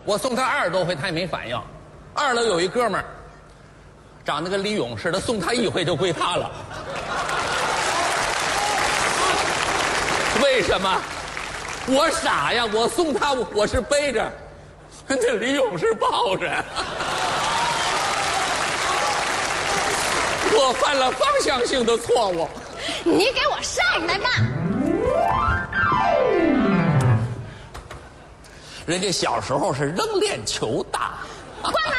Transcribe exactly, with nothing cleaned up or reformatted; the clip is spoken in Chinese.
我送他二十多回，他也没反应。二楼有一哥们儿，长得跟李勇似的，送他一回就归他了。为什么？我傻呀！我送他，我是背着，这李勇是抱着。我犯了方向性的错误。 你给我上来吧！ 人家小时候是扔链球的。 关门！